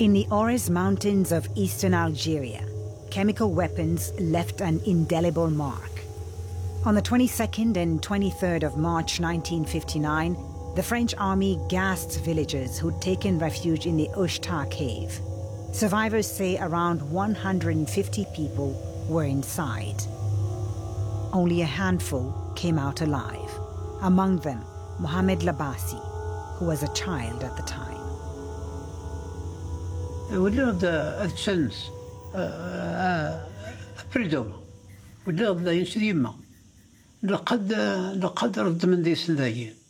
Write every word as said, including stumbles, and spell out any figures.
In the Ores Mountains of eastern Algeria, chemical weapons left an indelible mark. On the twenty-second and twenty-third of March nineteen fifty-nine, the French army gassed villagers who'd taken refuge in the Ouchta cave. Survivors say around one hundred fifty people were inside. Only a handful came out alive, among them Mohamed Labasi, who was a child at the time. ولد الشمس فريدوم ولد ينشريما لقد لقد رد من دي سندايين